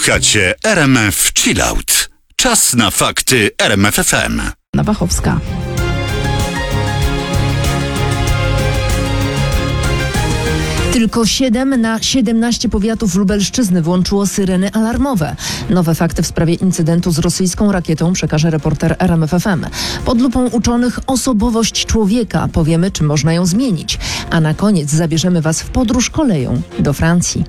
Słuchacie RMF Chillout. Czas na fakty RMF FM. Wachowska. Tylko 7 na 17 powiatów Lubelszczyzny włączyło syreny alarmowe. Nowe fakty w sprawie incydentu z rosyjską rakietą przekaże reporter RMF FM. Pod lupą uczonych osobowość człowieka. Powiemy, czy można ją zmienić. A na koniec zabierzemy Was w podróż koleją do Francji.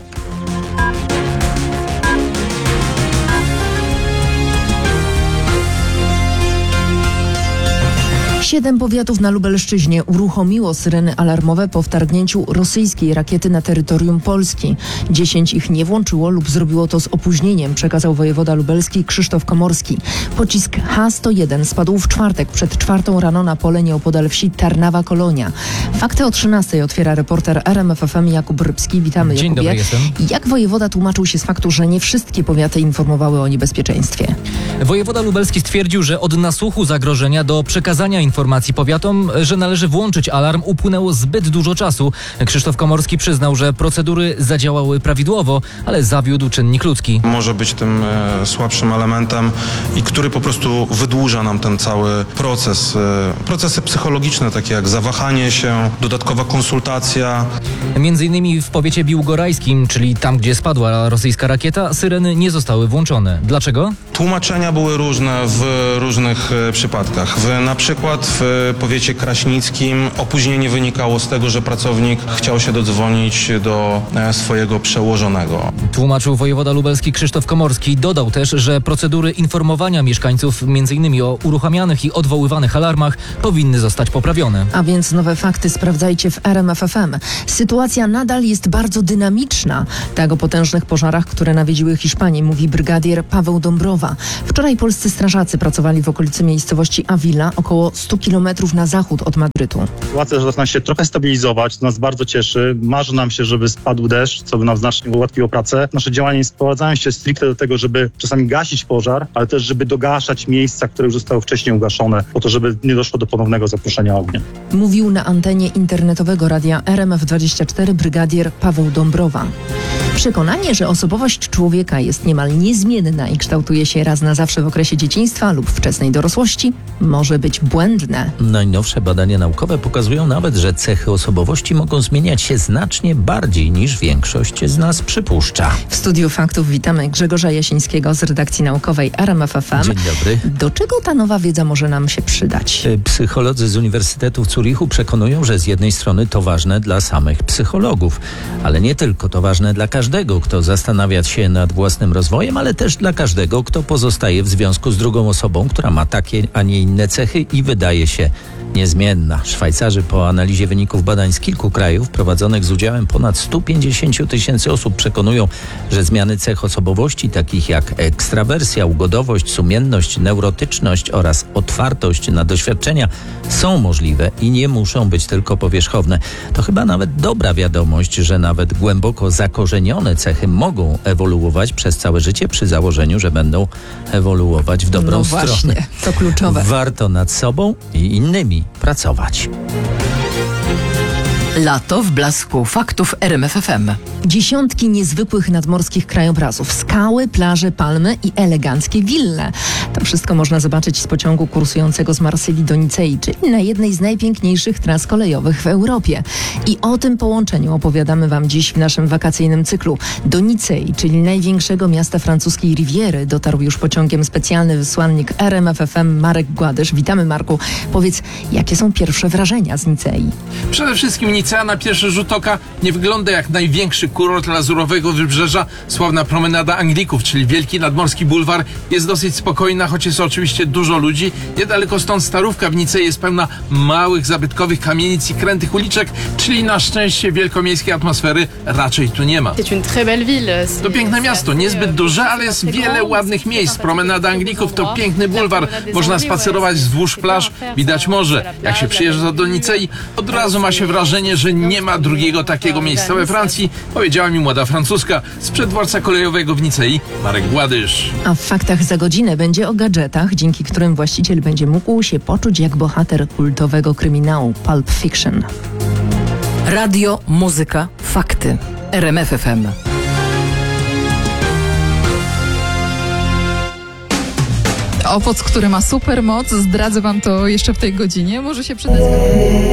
Siedem powiatów na Lubelszczyźnie uruchomiło syreny alarmowe po wtargnięciu rosyjskiej rakiety na terytorium Polski. 10 ich nie włączyło lub zrobiło to z opóźnieniem, przekazał wojewoda lubelski Krzysztof Komorski. Pocisk H-101 spadł w czwartek przed 4 rano na pole nieopodal wsi Tarnawa-Kolonia. Fakty o 13 otwiera reporter RMF FM Jakub Rybski. Witamy, Dzień Jakubie. dobry, jestem. Jak wojewoda tłumaczył się z faktu, że nie wszystkie powiaty informowały o niebezpieczeństwie? Wojewoda lubelski stwierdził, że od nasłuchu zagrożenia do przekazania informacji powiatom, że należy włączyć alarm, upłynęło zbyt dużo czasu. Krzysztof Komorski przyznał, że procedury zadziałały prawidłowo, ale zawiódł czynnik ludzki. Może być tym słabszym elementem i który po prostu wydłuża nam ten cały proces. Procesy psychologiczne, takie jak zawahanie się, dodatkowa konsultacja. Między innymi w powiecie biłgorajskim, czyli tam, gdzie spadła rosyjska rakieta, syreny nie zostały włączone. Dlaczego? Tłumaczenia były różne w różnych przypadkach. Na przykład w powiecie kraśnickim opóźnienie wynikało z tego, że pracownik chciał się dodzwonić do swojego przełożonego. Tłumaczył wojewoda lubelski Krzysztof Komorski. Dodał też, że procedury informowania mieszkańców m.in. o uruchamianych i odwoływanych alarmach powinny zostać poprawione. A więc nowe fakty sprawdzajcie w RMF FM. Sytuacja nadal jest bardzo dynamiczna. Tak o potężnych pożarach, które nawiedziły Hiszpanię, mówi brygadier Paweł Dąbrowa. Wczoraj polscy strażacy pracowali w okolicy miejscowości Avila, około 100 kilometrów na zachód od Madrytu. Sytuacja zaczyna się trochę stabilizować, to nas bardzo cieszy. Marzy nam się, żeby spadł deszcz, co by nam znacznie ułatwiło pracę. Nasze działania nie sprowadzają się stricte do tego, żeby czasami gasić pożar, ale też, żeby dogaszać miejsca, które już zostały wcześniej ugaszone, po to, żeby nie doszło do ponownego zaproszenia ognia. Mówił na antenie internetowego radia RMF24 brygadier Paweł Dąbrowa. Przekonanie, że osobowość człowieka jest niemal niezmienna i kształtuje się raz na zawsze w okresie dzieciństwa lub wczesnej dorosłości, może być błędne. Najnowsze badania naukowe pokazują nawet, że cechy osobowości mogą zmieniać się znacznie bardziej niż większość z nas przypuszcza. W studiu faktów witamy Grzegorza Jasińskiego z redakcji naukowej RMF FM. Dzień dobry. Do czego ta nowa wiedza może nam się przydać? Psycholodzy z Uniwersytetu w Zurichu przekonują, że z jednej strony to ważne dla samych psychologów, ale nie tylko, to ważne dla każdego, kto zastanawia się nad własnym rozwojem, ale też dla każdego, kto pozostaje w związku z drugą osobą, która ma takie, a nie inne cechy i wydaje się niezmienna. Szwajcarzy po analizie wyników badań z kilku krajów prowadzonych z udziałem ponad 150 tysięcy osób przekonują, że zmiany cech osobowości takich jak ekstrawersja, ugodowość, sumienność, neurotyczność oraz otwartość na doświadczenia są możliwe i nie muszą być tylko powierzchowne. To chyba nawet dobra wiadomość, że nawet głęboko zakorzenione cechy mogą ewoluować przez całe życie przy założeniu, że będą ewoluować w dobrą stronę. Właśnie, to kluczowe. Warto nad sobą i innymi pracować. Lato w blasku faktów RMF FM. Dziesiątki niezwykłych nadmorskich krajobrazów, skały, plaże, palmy i eleganckie wille. To wszystko można zobaczyć z pociągu kursującego z Marsylii do Nicei, czyli na jednej z najpiękniejszych tras kolejowych w Europie. I o tym połączeniu opowiadamy Wam dziś w naszym wakacyjnym cyklu. Do Nicei, czyli największego miasta francuskiej Riviery, dotarł już pociągiem specjalny wysłannik RMF FM Marek Gładysz. Witamy, Marku. Powiedz, jakie są pierwsze wrażenia z Nicei? Przede wszystkim Nicea na pierwszy rzut oka nie wygląda jak największy kurort lazurowego wybrzeża. Sławna promenada Anglików, czyli wielki nadmorski bulwar, jest dosyć spokojna, choć jest oczywiście dużo ludzi. Niedaleko stąd Starówka w Nicei jest pełna małych, zabytkowych kamienic i krętych uliczek, czyli na szczęście wielkomiejskiej atmosfery raczej tu nie ma. To piękne miasto, niezbyt duże, ale jest wiele ładnych miejsc. Promenada Anglików to piękny bulwar. Można spacerować wzdłuż plaż, widać morze. Jak się przyjeżdża do Nicei, od razu ma się wrażenie, że nie ma drugiego takiego miejsca we Francji, powiedziała mi młoda Francuska sprzed dworca kolejowego w Nicei, Marek Gładysz. A w faktach za godzinę będzie o gadżetach, dzięki którym właściciel będzie mógł się poczuć jak bohater kultowego kryminału Pulp Fiction. Radio, muzyka, fakty. RMF FM. Owoc, który ma super moc, zdradzę wam to jeszcze w tej godzinie, może się przydać.